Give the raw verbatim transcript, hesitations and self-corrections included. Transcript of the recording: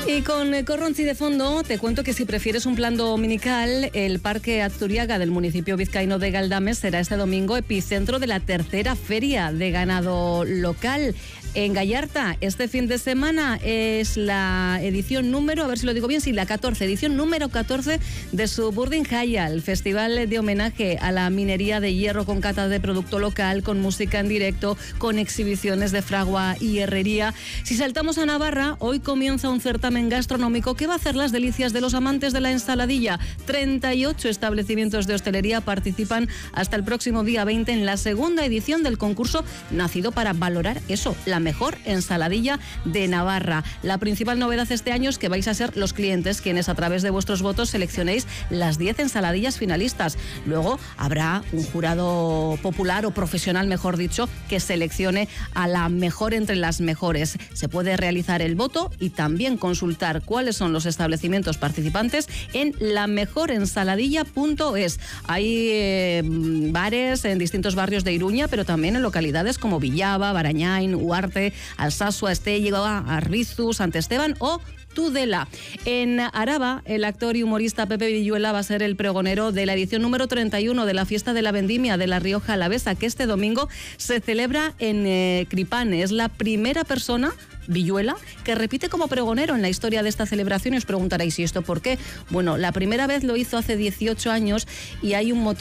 Y con Corronzi de fondo, te cuento que si prefieres un plan dominical, el Parque Asturiaga del municipio vizcaíno de Galdames será este domingo epicentro de la tercera feria de ganado local. En Gallarta, este fin de semana es la edición número, a ver si lo digo bien, sí, la catorce, edición número catorce de su Burden Jaya, el festival de homenaje a la minería de hierro con cata de producto local, con música en directo, con exhibiciones de fragua y herrería. Si saltamos a Navarra, hoy comienza un certamen gastronómico que va a hacer las delicias de los amantes de la ensaladilla. treinta y ocho establecimientos de hostelería participan hasta el próximo día veinte en la segunda edición del concurso nacido para valorar eso, la mejor ensaladilla de Navarra. La principal novedad este año es que vais a ser los clientes quienes a través de vuestros votos seleccionéis las diez ensaladillas finalistas. Luego habrá un jurado popular o profesional, mejor dicho, que seleccione a la mejor entre las mejores. Se puede realizar el voto y también consultar cuáles son los establecimientos participantes en la mejor ensaladilla punto es. Hay eh, bares en distintos barrios de Iruña, pero también en localidades como Villava, Barañain, Huarte, Alsasua, Estella, Arbizu, Sant Esteban o Tudela. En Araba, el actor y humorista Pepe Villuela va a ser el pregonero de la edición número treinta y uno de la Fiesta de la Vendimia de La Rioja Alavesa, que este domingo se celebra en eh, Cripán. Es la primera persona, Villuela, que repite como pregonero en la historia de esta celebración. Y os preguntaréis, ¿y esto por qué? Bueno, la primera vez lo hizo hace dieciocho años y hay un motivo